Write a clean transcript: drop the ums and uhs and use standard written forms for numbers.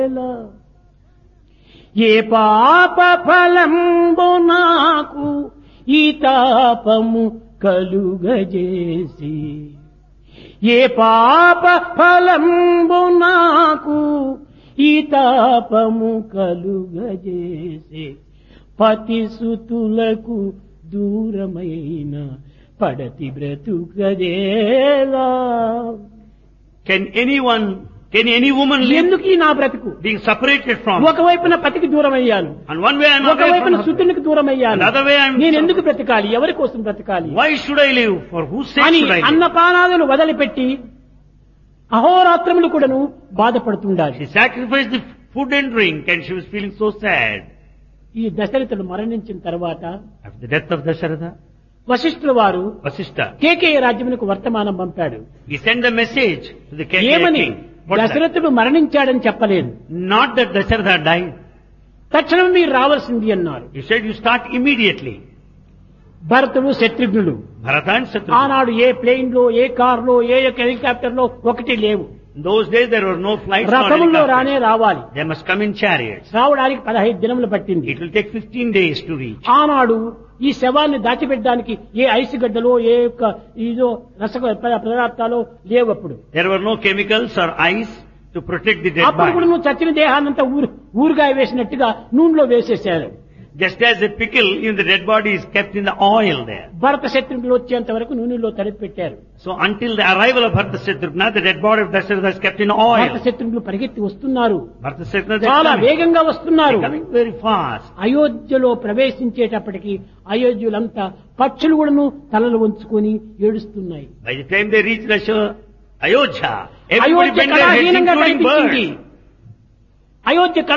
ఏ పాప ఫలంబు నాకు ఈ తాపము కలుగజేసి, ఏ పాప ఫలంబు నాకు ఈ తాపము కలుగజేసి, పతిసుతులకు దూరమైన పడతి బ్రతుకదేలా. Can any woman live ఎందుకు ఈ నా బ్రతుకు? being separated from? ఒకవైపున పతికి దూరం అయ్యాను, And one way I'm away ఒకవైపున from సుతునికి దూరం అయ్యాను. Another way I'm నేను ఎందుకు బ్రతకాలి? ఎవరి కోసం బ్రతకాలి Why should I live? For whose sake అని should I live? అన్నపానాదులు వదిలిపెట్టి అహోరాత్రములు కూడాను బాధపడుతుండాలి. She sacrificed the food and drink and she was feeling so sad. ఈ దశరథుడు మరణించిన తర్వాత After the death of Dasharatha, వశిష్ఠుల వారు Vasishtha, కేకేయ రాజ్యమునకు వర్తమానం పంపాడు. he sent the message to the Kekeya ఏమని? king. What's that? దశరథుడు మరణించాడని చెప్పలేదు. Not that Dasharatha died. తక్షణం మీరు రావాల్సింది అన్నారు. He said you start immediately. భరతుడు శత్రుఘ్నుడు Bharata and Shatrugna. ఆనాడు ఏ ప్లేన్ లో, ఏ కార్ లో, ఏ హెలికాప్టర్ లో ఒకటి లేవు. In those days there were no flights nor రథముల్లో రానే helicopters. రావాలి. They must come in chariots. రావడానికి 15 దినములు పట్టింది. It will take 15 days to reach. ఆనాడు ఈ శవాన్ని దాచిపెట్టడానికి ఏ ఐస్ గడ్డలో, ఏ యొక్క ఇదో రస పదార్థాలు లేవు. అప్పుడు There were no chemicals or ice to protect the dead అప్పుడు కూడా body. నువ్వు చచ్చిన దేహాన్నంతా ఊరుగాయ వేసినట్టుగా నూనెలో వేసేసారు. Just as a pickle, even the dead body is kept in the oil there. భరత శత్రుఘ్నులు వచ్చేంత వరకు నూనెలో తడిపి పెట్టారు. So until the arrival of Bharata Shatrugna, the dead body of Dasharatha is kept in Bharata oil. శత్రుఘ్నులు పరిగెత్తి వస్తున్నారు, Bharata Shatrugna is చాలా coming. వేగంగా వస్తున్నారు. They're coming very fast. అయోధ్యలో ప్రవేశించేటప్పటికి అయోధ్యులంతా పక్షులు కూడాను తలలు వంచుకొని ఏడుస్తున్నాయి. By the time they reach Ayodhya, everybody Ayodhya bent their heads, కళాహీనంగా including కనిపించింది. birds. అయోధ్య